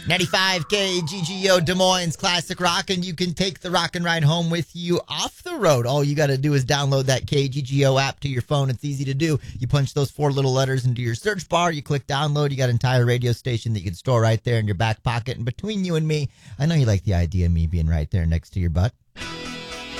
95 KGGO Des Moines Classic Rock, and you can take the rock and ride home with you off the road. All you got to do is download that KGGO app to your phone. It's easy to do. You punch those 4 little letters into your search bar. You click download. You got an entire radio station that you can store right there in your back pocket. And between you and me, I know you like the idea of me being right there next to your butt.